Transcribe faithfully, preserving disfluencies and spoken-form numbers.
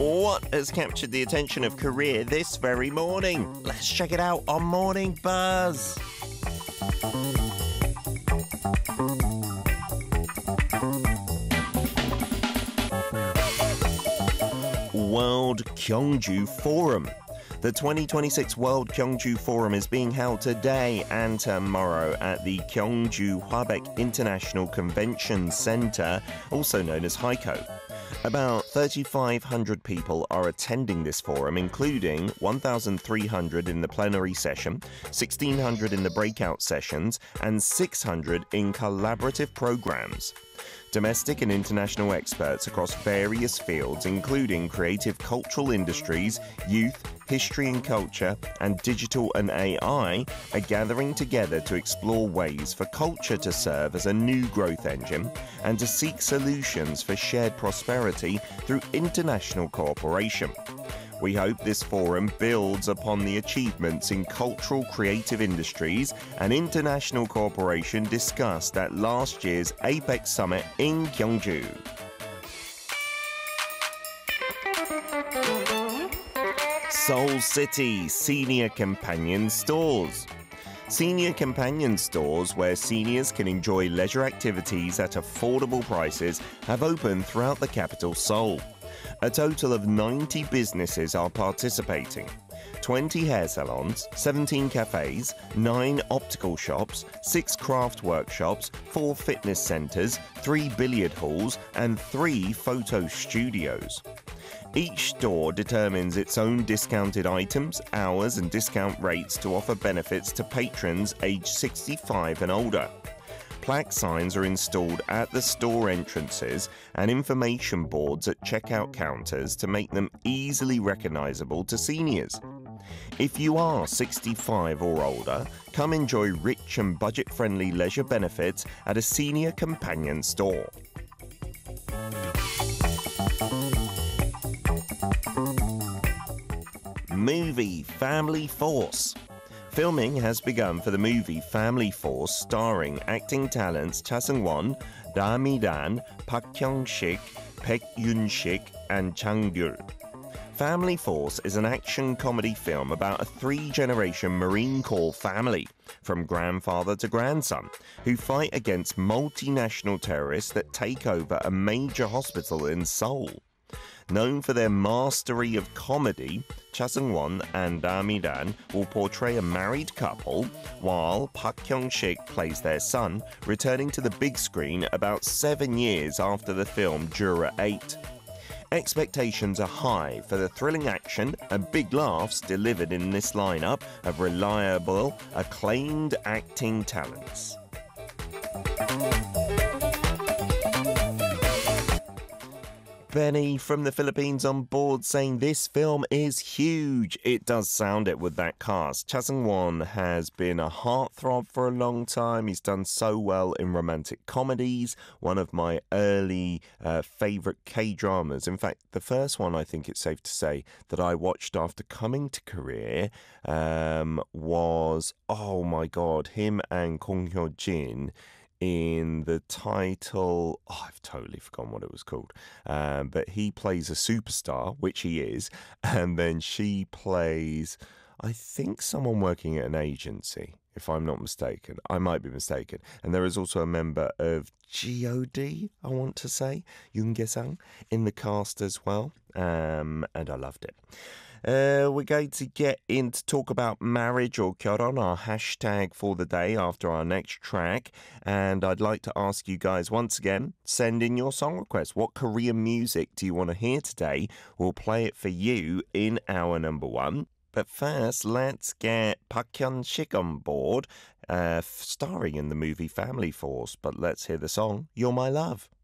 What has captured the attention of Korea this very morning? Let's check it out on Morning Buzz. World Gyeongju Forum. The twenty twenty-six World Gyeongju Forum is being held today and tomorrow at the Gyeongju Hwabaek International Convention Center, also known as HYCO. About thirty-five hundred people are attending this forum, including one thousand three hundred in the plenary session, sixteen hundred in the breakout sessions, and six hundred in collaborative programs. Domestic and international experts across various fields, including creative cultural industries, youth, history and culture, and digital and A I, are gathering together to explore ways for culture to serve as a new growth engine and to seek solutions for shared prosperity through international cooperation. We hope this forum builds upon the achievements in cultural creative industries and international cooperation discussed at last year's APEC Summit in Gyeongju. Seoul City Senior Companion Stores. Senior Companion Stores, where seniors can enjoy leisure activities at affordable prices, have opened throughout the capital Seoul. A total of ninety businesses are participating. twenty hair salons, seventeen cafes, nine optical shops, six craft workshops, four fitness centres, three billiard halls, and three photo studios. Each store determines its own discounted items, hours, and discount rates to offer benefits to patrons aged sixty-five and older. Plaque signs are installed at the store entrances and information boards at checkout counters to make them easily recognisable to seniors. If you are sixty-five or older, come enjoy rich and budget-friendly leisure benefits at a Senior Companion store. Movie Family Force. Filming has begun for the movie Family Force, starring acting talents Cha Seung-won, Da Mi-dan, Park Hyung-sik, Baek Yoon-sik, and Chang Gyul. Family Force is an action comedy film about a three-generation Marine Corps family, from grandfather to grandson, who fight against multinational terrorists that take over a major hospital in Seoul. Known for their mastery of comedy, Cha Seung-won and Da Mi-dan will portray a married couple, while Park Hyung-sik plays their son, returning to the big screen about seven years after the film Juror eight. Expectations are high for the thrilling action and big laughs delivered in this lineup of reliable, acclaimed acting talents. Benny from the Philippines on board saying this film is huge. It does sound it with that cast. Cha Seung-won has been a heartthrob for a long time. He's done so well in romantic comedies. One of my early uh, favourite K-dramas. In fact, the first one I think it's safe to say that I watched after coming to Korea um, was, oh my God, him and Kong Hyo-jin in the title, oh, I've totally forgotten what it was called, um, but he plays a superstar, which he is, and then she plays, I think, someone working at an agency, if I'm not mistaken. I might be mistaken. And there is also a member of G O D, I want to say, Yoon Ge-sang, in the cast as well, um, and I loved it. Uh, we're going to get in to talk about marriage or 결혼, our hashtag for the day after our next track. And I'd like to ask you guys once again, send in your song request. What Korean music do you want to hear today? We'll play it for you in hour number one. But first, let's get Park Hyun-sik on board, uh, starring in the movie Family Force. But let's hear the song, You're My Love.